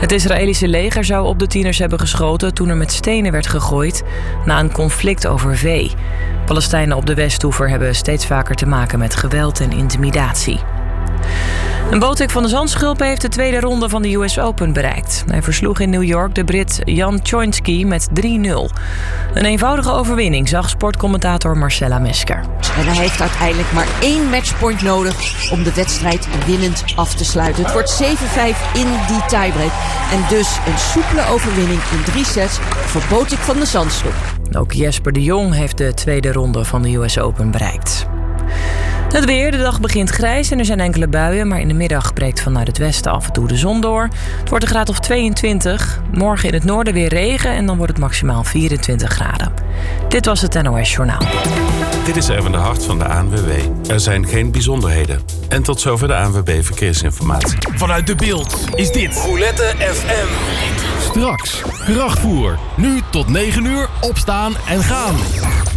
Het Israëlische leger zou op de tieners hebben geschoten toen er met stenen werd gegooid na een conflict over vee. Palestijnen op de Westhoever hebben steeds vaker te maken met geweld en intimidatie. Een Botic van de Zandschulpen heeft de tweede ronde van de US Open bereikt. Hij versloeg in New York de Brit Jan Choinski met 3-0. Een eenvoudige overwinning, zag sportcommentator Marcella Mesker. En hij heeft uiteindelijk maar 1 matchpoint nodig om de wedstrijd winnend af te sluiten. Het wordt 7-5 in die tiebreak. En dus een soepele overwinning in 3 sets voor Botic van de Zandschulpen. Ook Jesper de Jong heeft de tweede ronde van de US Open bereikt. Het weer, de dag begint grijs en er zijn enkele buien, maar in de middag breekt vanuit het westen af en toe de zon door. Het wordt een graad of 22. Morgen in het noorden weer regen en dan wordt het maximaal 24 graden. Dit was het NOS Journaal. Dit is Erwin de Hart van de ANWB. Er zijn geen bijzonderheden. En tot zover de ANWB Verkeersinformatie. Vanuit De Bilt is dit Roulette FM. Straks, krachtvoer. Nu tot 9 uur, opstaan en gaan.